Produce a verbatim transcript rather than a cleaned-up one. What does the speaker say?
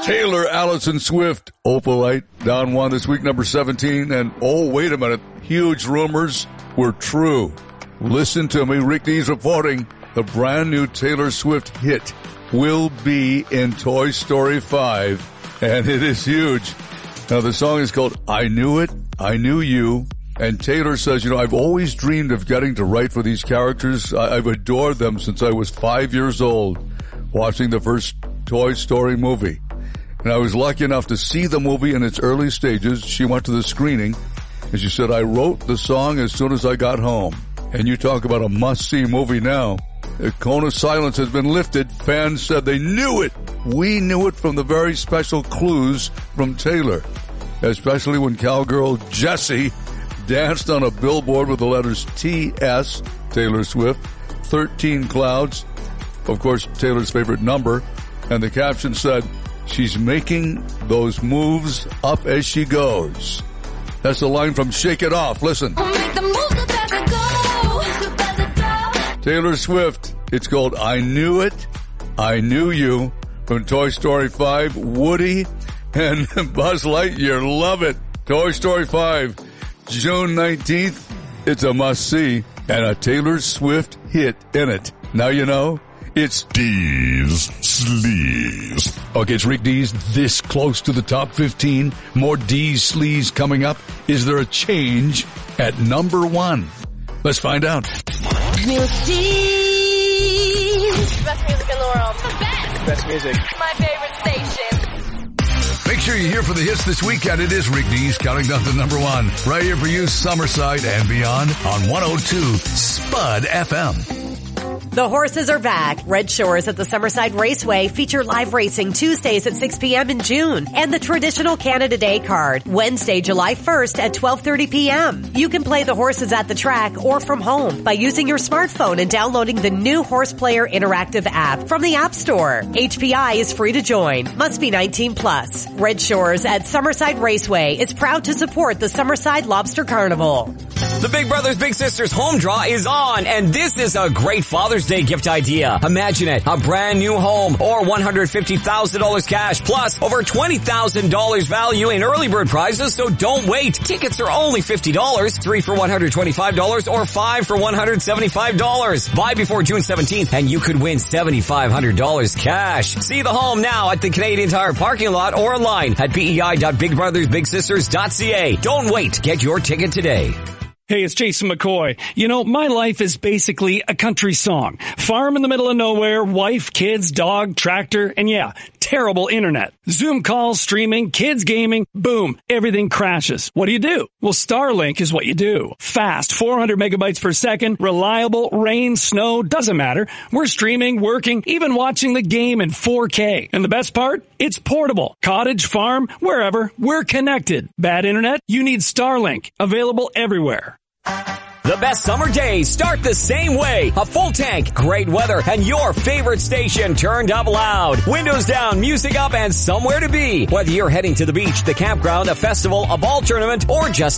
Taylor Allison Swift, Opalite, down one this week, number seventeen. And oh, wait a minute, huge rumors were true. Listen to me, Rick Dees reporting the brand new Taylor Swift hit will be in Toy Story five, and it is huge. Now, the song is called I Knew It, I Knew You, and Taylor says, you know, I've always dreamed of getting to write for these characters. I- I've adored them since I was five years old, watching the first Toy Story movie. And I was lucky enough to see the movie in its early stages. She went to the screening, and she said, I wrote the song as soon as I got home. And you talk about a must-see movie now. The cone of silence has been lifted. Fans said they knew it. We knew it from the very special clues from Taylor, especially when cowgirl Jessie danced on a billboard with the letters T S, Taylor Swift, thirteen clouds, of course, Taylor's favorite number, and the caption said, she's making those moves up as she goes. That's a line from Shake It Off. Listen. Taylor Swift, it's called I Knew It, I Knew You, from Toy Story five. Woody and Buzz Lightyear love it. Toy Story five, June nineteenth. It's a must-see and a Taylor Swift hit in it. Now you know, it's Dees Sleaze. Okay, it's Rick Dees, this close to the top fifteen. More Dees Sleaze coming up. Is there a change at number one? Let's find out. Rick Dees. Best music in the world. The best. Best music. My favorite station. Make sure you're here for the hits this weekend. It is Rick Dees counting down to number one. Right here for you, Summerside and beyond on one oh two Spud F M. The horses are back. Red Shores at the Summerside Raceway feature live racing Tuesdays at six p.m. in June and the traditional Canada Day card Wednesday, July first at twelve thirty p.m. You can play the horses at the track or from home by using your smartphone and downloading the new Horse Player Interactive app from the App Store. H P I is free to join. Must be nineteen plus. Red Shores at Summerside Raceway is proud to support the Summerside Lobster Carnival. The Big Brothers Big Sisters home draw is on, and this is a great Father's Day gift idea. Imagine it, a brand new home or one hundred fifty thousand dollars cash plus over twenty thousand dollars value in early bird prizes, so don't wait. Tickets are only fifty dollars, three for one hundred twenty-five dollars or five for one hundred seventy-five dollars. Buy before June seventeenth and you could win seven thousand five hundred dollars cash. See the home now at the Canadian Tire parking lot or online at p e i dot big brothers big sisters dot c a. Don't wait. Get your ticket today. Hey, it's Jason McCoy. You know, my life is basically a country song. Farm in the middle of nowhere, wife, kids, dog, tractor, and yeah, terrible internet. Zoom calls, streaming, kids gaming, boom, everything crashes. What do you do? Well, Starlink is what you do. Fast, four hundred megabytes per second, reliable, rain, snow, doesn't matter. We're streaming, working, even watching the game in four K. And the best part? It's portable. Cottage, farm, wherever, we're connected. Bad internet? You need Starlink. Available everywhere. The best summer days start the same way. A full tank, great weather, and your favorite station turned up loud. Windows down, music up, and somewhere to be. Whether you're heading to the beach, the campground, a festival, a ball tournament, or just